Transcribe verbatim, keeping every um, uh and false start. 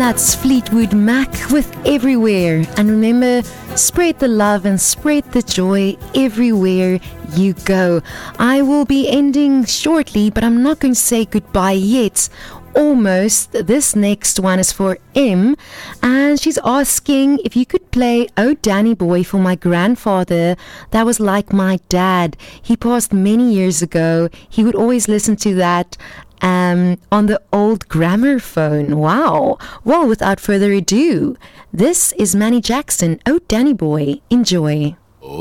that's Fleetwood Mac with Everywhere. And remember, spread the love and spread the joy everywhere you go. I will be ending shortly, but I'm not going to say goodbye yet. Almost. This next one is for M, and she's asking if you could play Oh Danny Boy for my grandfather. That was like my dad. He passed many years ago. He would always listen to that um, on the old gramophone. Wow. Well, without further ado, this is Manny Jackson, Oh Danny Boy. Enjoy.